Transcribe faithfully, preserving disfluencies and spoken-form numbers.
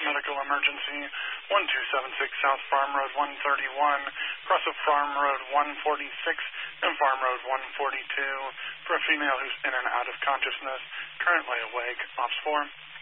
medical emergency. one two seven six South Farm Road one thirty-one, cross of Farm Road one forty-six and Farm Road one forty-two for a female who's in and out of consciousness, currently awake. Ops four.